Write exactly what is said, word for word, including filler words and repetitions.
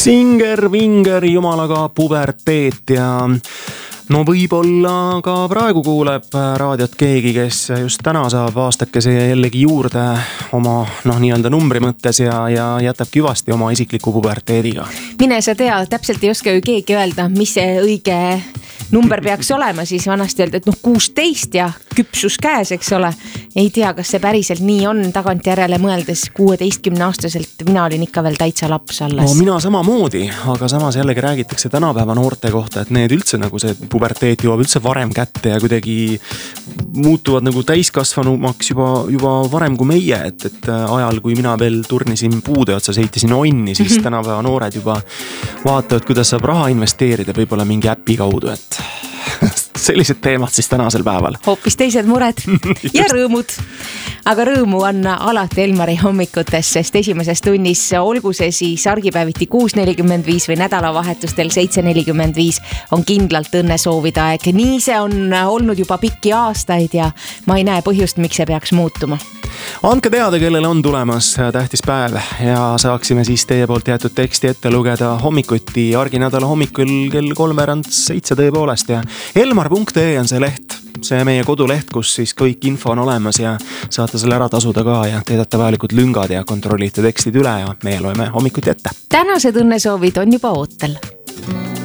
Singer-vinger, jumalaga puberteet ja no võib-olla ka praegu kuuleb raadiot keegi, kes just täna saab aastakese jällegi juurde oma noh, nii-öelda numbri mõttes ja, ja jätab küvasti oma isikliku puberteediga. Mine sa tea, täpselt ei oska ju keegi öelda, mis see õige number peaks olema, siis vanasti öelda, et noh kuusteist ja küpsus käes, eks ole. Ei tea, kas see päriselt nii on, tagantjärele mõeldes kuueteistkümne aastaselt, mina olin ikka veel täitsa laps alles. No mina samamoodi, aga samas jällegi räägitakse tänapäeva noorte kohta, et need üldse nagu see puberteet jõuab üldse varem kätte ja kuidagi muutuvad nagu täiskasvanumaks juba, juba varem kui meie, et, et ajal, kui mina veel turnisin puude otsa, seitisin onni, siis mm-hmm. tänapäeva noored juba vaatavad, kuidas saab raha investeerida võib-olla mingi äpi kaudu, et sellised teemad siis tänasel päeval. Hoopis teised mured ja rõõmud. Aga rõõmu on alati Elmari hommikutes, sest esimeses tunnis olgu see siis argipäeviti kuus nelikümmend viis või nädalavahetustel seitse nelikümmend viis on kindlalt õnne soovida aeg. Nii see on olnud juba pikki aastaid ja ma ei näe põhjust, miks see peaks muutuma. Andke teada, kellel on tulemas tähtis päev ja saaksime siis teie poolt jäetud teksti ette lugeda hommikuti arginädala hommikul kell kolmveerand seitse tõepoolest ja elmar punkt ee on see leht, see meie koduleht, kus siis kõik info on olemas ja saate selle ära tasuda ka ja teedate vajalikud lüngad ja kontrollite tekstid üle ja meie loeme hommikuti ette. Tänased õnnesoovid on juba ootel.